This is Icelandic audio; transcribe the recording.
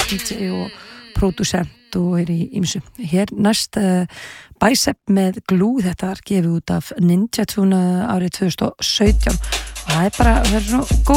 DJ og pródusent og í ýmsu. Hér næst Bicep með Glue, þetta var gefið út af Ninja Tune árið 2017 og það bara, það er svona góð